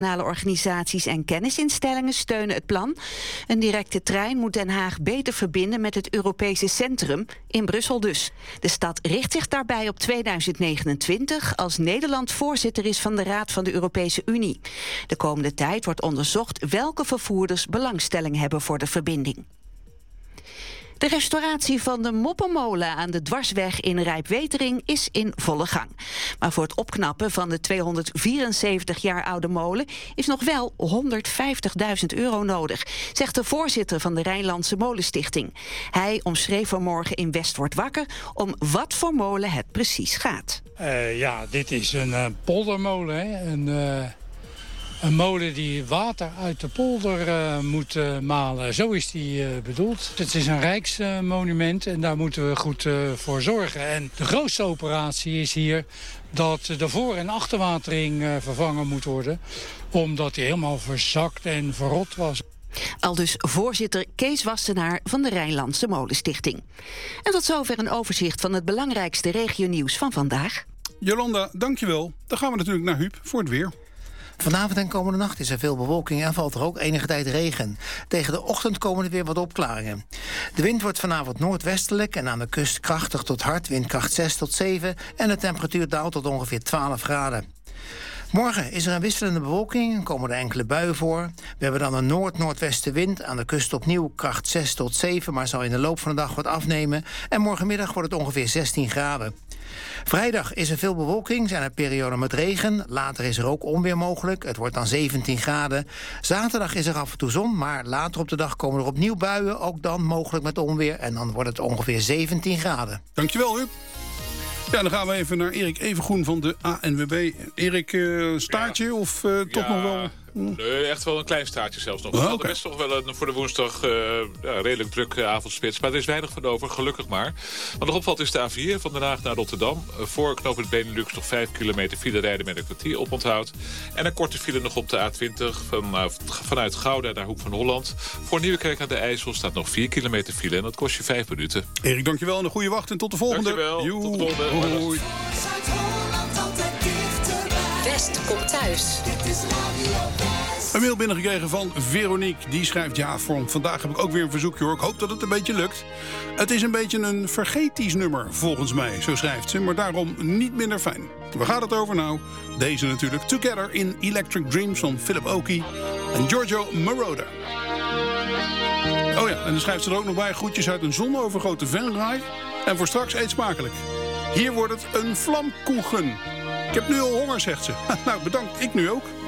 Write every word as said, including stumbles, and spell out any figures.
Internationale organisaties en kennisinstellingen steunen het plan. Een directe trein moet Den Haag beter verbinden met het Europese centrum, in Brussel dus. De stad richt zich daarbij op tweeduizend negenentwintig... als Nederland voorzitter is van de Raad van de Europese Unie. De komende tijd wordt onderzocht welke vervoerders belangstelling hebben voor de verbinding. De restauratie van de Moppenmolen aan de Dwarsweg in Rijpwetering is in volle gang. Maar voor het opknappen van de tweehonderdvierenzeventig jaar oude molen is nog wel honderdvijftigduizend euro nodig, zegt de voorzitter van de Rijnlandse Molenstichting. Hij omschreef vanmorgen in West wordt wakker om wat voor molen het precies gaat. Uh, ja, dit is een uh, poldermolen, hè? Een, uh... Een molen die water uit de polder uh, moet uh, malen. Zo is die uh, bedoeld. Het is een rijksmonument uh, en daar moeten we goed uh, voor zorgen. En de grootste operatie is hier dat de voor- en achterwatering uh, vervangen moet worden. Omdat die helemaal verzakt en verrot was. Aldus voorzitter Kees Wassenaar van de Rijnlandse Molenstichting. En tot zover een overzicht van het belangrijkste regionieuws van vandaag. Jolanda, dankjewel. Dan gaan we natuurlijk naar Huub voor het weer. Vanavond en komende nacht is er veel bewolking en valt er ook enige tijd regen. Tegen de ochtend komen er weer wat opklaringen. De wind wordt vanavond noordwestelijk en aan de kust krachtig tot hard, windkracht zes tot zeven... en de temperatuur daalt tot ongeveer twaalf graden. Morgen is er een wisselende bewolking en komen er enkele buien voor. We hebben dan een noord-noordwestenwind, aan de kust opnieuw kracht zes tot zeven... maar zal in de loop van de dag wat afnemen. En morgenmiddag wordt het ongeveer zestien graden. Vrijdag is er veel bewolking, zijn er perioden met regen. Later is er ook onweer mogelijk, het wordt dan zeventien graden. Zaterdag is er af en toe zon, maar later op de dag komen er opnieuw buien... ook dan mogelijk met onweer en dan wordt het ongeveer zeventien graden. Dankjewel, Huub. Ja, dan gaan we even naar Erik Evengroen van de A N W B. Erik, uh, staartje ja. of uh, toch ja, nog wel... Nee, echt wel een klein staartje zelfs nog. Oh, Het okay. is toch wel een, voor de woensdag uh, ja, redelijk druk uh, avondspits. Maar er is weinig van over, gelukkig maar. Wat nog opvalt is de A vier van Den Haag naar Rotterdam. Uh, voor knooppunt Benelux nog vijf kilometer file rijden met een kwartier oponthoud. En een korte file nog op de A twintig van, uh, vanuit Gouda naar Hoek van Holland. Voor Nieuwekerk aan de IJssel staat nog vier kilometer file. En dat kost je vijf minuten. Erik, dankjewel en een goede wacht en tot de volgende. Dankjewel, Joe. tot de volgende. Hoi. West komt thuis. Een mail binnengekregen van Veronique. Die schrijft, ja, voor vandaag heb ik ook weer een verzoekje hoor. Ik hoop dat het een beetje lukt. Het is een beetje een vergeties nummer, volgens mij, zo schrijft ze. Maar daarom niet minder fijn. Waar gaat het over nou? Deze natuurlijk. Together in Electric Dreams van Philip Oakey en Giorgio Moroder. Oh ja, en dan schrijft ze er ook nog bij. Groetjes uit een zonovergoten Venray. En voor straks eet smakelijk. Hier wordt het een vlamkoegen. Ik heb nu al honger, zegt ze. Nou, bedankt. Ik nu ook.